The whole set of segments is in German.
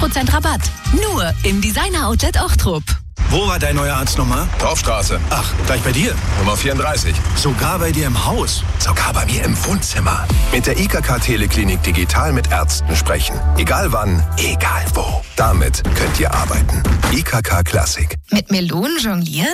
20% Rabatt. Nur im Designer-Outlet Ochtrup. Wo war dein neuer Arzt nochmal? Dorfstraße. Ach, gleich bei dir? Nummer 34. Sogar bei dir im Haus? Sogar bei mir im Wohnzimmer. Mit der IKK Teleklinik digital mit Ärzten sprechen. Egal wann, egal wo. Damit könnt ihr arbeiten. IKK Klassik. Mit Melonen jonglieren?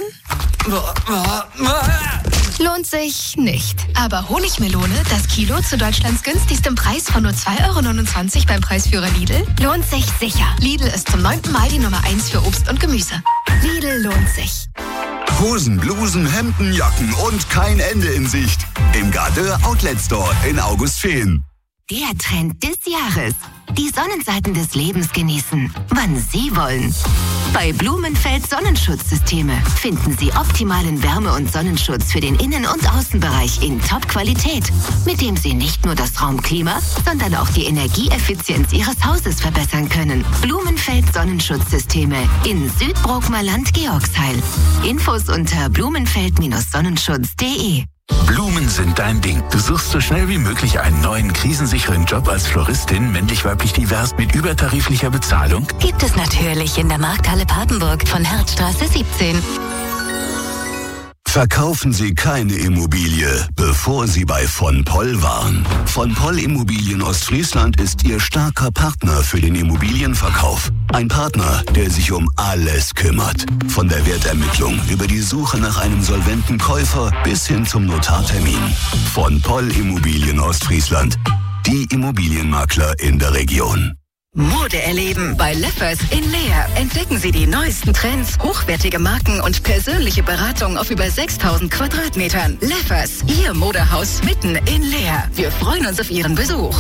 Lohnt sich nicht. Aber Honigmelone, das Kilo zu Deutschlands günstigstem Preis von nur 2,29 € beim Preisführer Lidl, lohnt sich sicher. Lidl ist zum 9. Mal die Nummer 1 für Obst und Gemüse. Lidl lohnt sich. Hosen, Blusen, Hemden, Jacken und kein Ende in Sicht. Im Gardeur Outlet Store in Augustfehn. Der Trend des Jahres. Die Sonnenseiten des Lebens genießen, wann Sie wollen. Bei Blumenfeld Sonnenschutzsysteme finden Sie optimalen Wärme- und Sonnenschutz für den Innen- und Außenbereich in Top-Qualität, mit dem Sie nicht nur das Raumklima, sondern auch die Energieeffizienz Ihres Hauses verbessern können. Blumenfeld Sonnenschutzsysteme in Südbrookmerland-Georgsheil. Infos unter blumenfeld-sonnenschutz.de. Blumen sind dein Ding. Du suchst so schnell wie möglich einen neuen, krisensicheren Job als Floristin, männlich-weiblich divers mit übertariflicher Bezahlung? Gibt es natürlich in der Markthalle Papenburg von Herzstraße 17. Verkaufen Sie keine Immobilie, bevor Sie bei von Poll waren. Von Poll Immobilien Ostfriesland ist Ihr starker Partner für den Immobilienverkauf. Ein Partner, der sich um alles kümmert. Von der Wertermittlung über die Suche nach einem solventen Käufer bis hin zum Notartermin. Von Poll Immobilien Ostfriesland. Die Immobilienmakler in der Region. Mode erleben bei Leffers in Leer. Entdecken Sie die neuesten Trends, hochwertige Marken und persönliche Beratung auf über 6000 Quadratmetern. Leffers, Ihr Modehaus mitten in Leer. Wir freuen uns auf Ihren Besuch.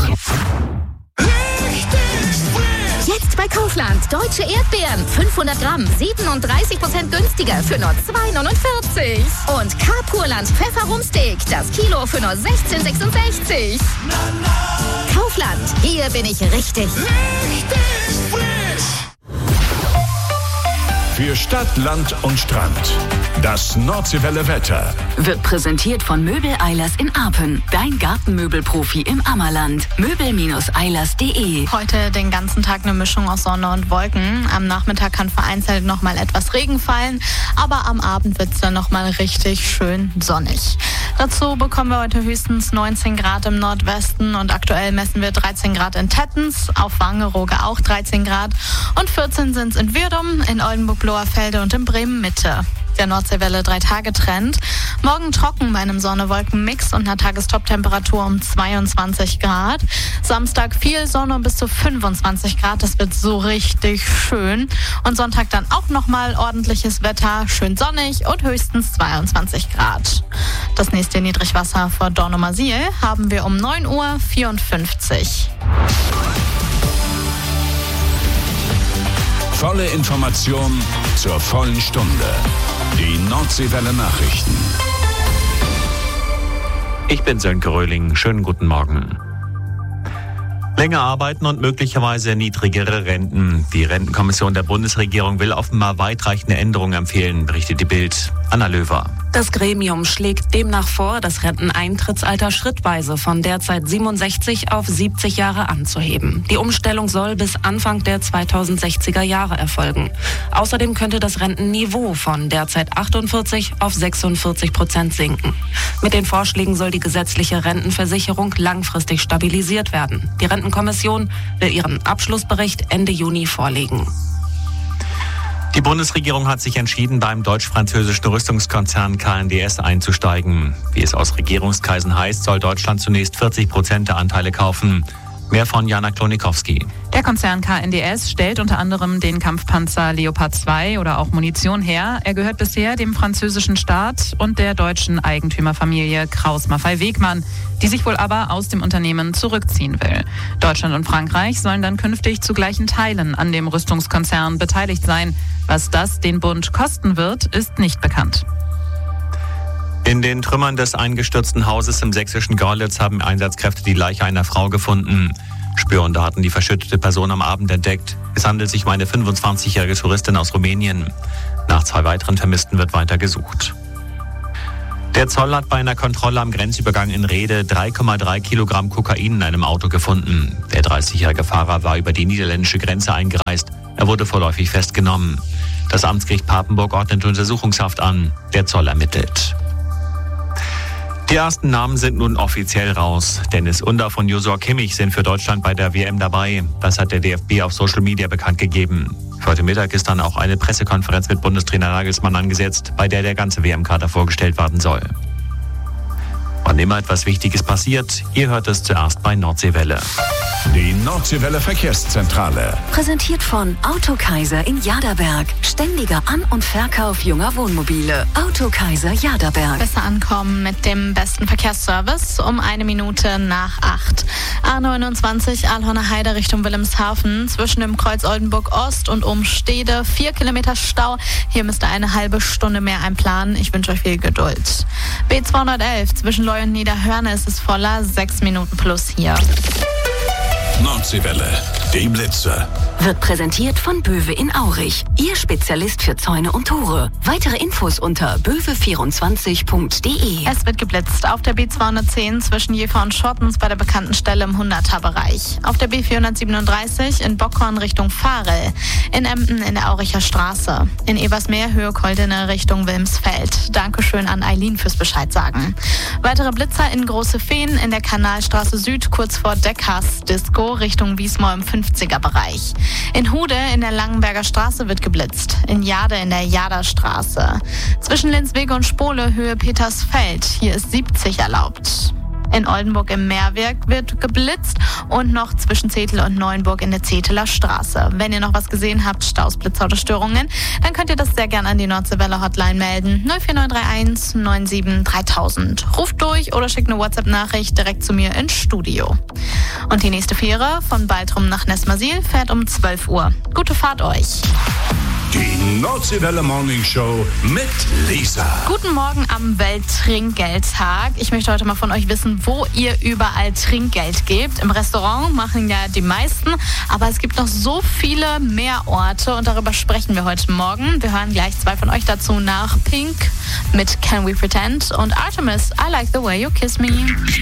Jetzt bei Kaufland. Deutsche Erdbeeren. 500 Gramm. 37% günstiger für nur 2,49 €. Und Carpurland Pfefferrumsteak. Das Kilo für nur 16,66 €. Kaufland. Hier bin ich richtig. Für Stadt, Land und Strand. Das Nordseewelle Wetter. Wird präsentiert von Möbel Eilers in Arpen. Dein Gartenmöbelprofi im Ammerland. Möbel-eilers.de. Heute den ganzen Tag eine Mischung aus Sonne und Wolken. Am Nachmittag kann vereinzelt noch mal etwas Regen fallen, aber am Abend wird es dann noch mal richtig schön sonnig. Dazu bekommen wir heute höchstens 19 Grad im Nordwesten und aktuell messen wir 13 Grad in Tettens, auf Wangerooge auch 13 Grad und 14 sind es in Wirdum, in Oldenburg-Loherfelde und in Bremen-Mitte. Der Nordseewelle 3-Tage-Trend. Morgen trocken bei einem Sonne-Wolken-Mix und einer Tagestop-Temperatur um 22 Grad. Samstag viel Sonne bis zu 25 Grad. Das wird so richtig schön. Und Sonntag dann auch nochmal ordentliches Wetter. Schön sonnig und höchstens 22 Grad. Das nächste Niedrigwasser vor Dornumersiel haben wir um 9:54 Uhr. Volle Information zur vollen Stunde. Die Nordseewelle Nachrichten. Ich bin Sönke Röhling. Schönen guten Morgen. Länger arbeiten und möglicherweise niedrigere Renten. Die Rentenkommission der Bundesregierung will offenbar weitreichende Änderungen empfehlen, berichtet die Bild. Anna Löwer. Das Gremium schlägt demnach vor, das Renteneintrittsalter schrittweise von derzeit 67 auf 70 Jahre anzuheben. Die Umstellung soll bis Anfang der 2060er Jahre erfolgen. Außerdem könnte das Rentenniveau von derzeit 48 auf 46% sinken. Mit den Vorschlägen soll die gesetzliche Rentenversicherung langfristig stabilisiert werden. Die Rentenkommission will ihren Abschlussbericht Ende Juni vorlegen. Die Bundesregierung hat sich entschieden, beim deutsch-französischen Rüstungskonzern KNDS einzusteigen. Wie es aus Regierungskreisen heißt, soll Deutschland zunächst 40% der Anteile kaufen. Mehr von Jana Klonikowski. Der Konzern KNDS stellt unter anderem den Kampfpanzer Leopard 2 oder auch Munition her. Er gehört bisher dem französischen Staat und der deutschen Eigentümerfamilie Krauss-Maffei-Wegmann, die sich wohl aber aus dem Unternehmen zurückziehen will. Deutschland und Frankreich sollen dann künftig zu gleichen Teilen an dem Rüstungskonzern beteiligt sein. Was das den Bund kosten wird, ist nicht bekannt. In den Trümmern des eingestürzten Hauses im sächsischen Görlitz haben Einsatzkräfte die Leiche einer Frau gefunden. Spürhunde hatten die verschüttete Person am Abend entdeckt. Es handelt sich um eine 25-jährige Touristin aus Rumänien. Nach 2 weiteren Vermissten wird weiter gesucht. Der Zoll hat bei einer Kontrolle am Grenzübergang in Rhede 3,3 Kilogramm Kokain in einem Auto gefunden. Der 30-jährige Fahrer war über die niederländische Grenze eingereist. Er wurde vorläufig festgenommen. Das Amtsgericht Papenburg ordnet Untersuchungshaft an. Der Zoll ermittelt. Die ersten Namen sind nun offiziell raus. Dennis Undaff und Joshua Kimmich sind für Deutschland bei der WM dabei. Das hat der DFB auf Social Media bekannt gegeben. Für heute Mittag ist dann auch eine Pressekonferenz mit Bundestrainer Nagelsmann angesetzt, bei der der ganze WM-Kader vorgestellt werden soll. Wann immer etwas Wichtiges passiert, ihr hört es zuerst bei Nordseewelle. Die Nordseewelle Verkehrszentrale. Präsentiert von Autokaiser in Jaderberg. Ständiger An- und Verkauf junger Wohnmobile. Autokaiser Jaderberg. Besser ankommen mit dem besten Verkehrsservice um 7:01. A29 Alhorner Heide Richtung Wilhelmshaven. Zwischen dem Kreuz Oldenburg Ost und Umstede 4 Kilometer Stau. Hier müsst ihr eine halbe Stunde mehr einplanen. Ich wünsche euch viel Geduld. B211 zwischen Leu und Niederhörne ist es voller. 6 Minuten plus hier. Nordseewelle, die Blitze. Wird präsentiert von Böwe in Aurich. Ihr Spezialist für Zäune und Tore. Weitere Infos unter böwe24.de. Es wird geblitzt auf der B210 zwischen Jever und Schottens bei der bekannten Stelle im 100er-Bereich. Auf der B437 in Bockhorn Richtung Farel. In Emden in der Auricher Straße. In Ebersmeer Höhe Koldene Richtung Wilmsfeld. Dankeschön an Eileen fürs Bescheid sagen. Weitere Blitzer in Große Feen in der Kanalstraße Süd kurz vor Deckers Disco Richtung Wiesmoor im 50er-Bereich. In Hude in der Langenberger Straße wird geblitzt. In Jade in der Jaderstraße. Zwischen Linswege und Spole Höhe Petersfeld. Hier ist 70 erlaubt. In Oldenburg im Meerwerk wird geblitzt und noch zwischen Zetel und Neuenburg in der Zeteler Straße. Wenn ihr noch was gesehen habt, Staus, Blitzer oder Störungen, dann könnt ihr das sehr gerne an die Nordseewelle Hotline melden. 04931 97 3000. Ruft durch oder schickt eine WhatsApp-Nachricht direkt zu mir ins Studio. Und die nächste Fähre von Baltrum nach Nesmasil fährt um 12 Uhr. Gute Fahrt euch. Die Nordseewelle Morning Show mit Lisa. Guten Morgen am Welttrinkgeldtag. Ich möchte heute mal von euch wissen, wo ihr überall Trinkgeld gebt. Im Restaurant machen ja die meisten, aber es gibt noch so viele mehr Orte und darüber sprechen wir heute Morgen. Wir hören gleich 2 von euch dazu nach Pink mit Can We Pretend und Artemis, I Like the Way You Kiss Me.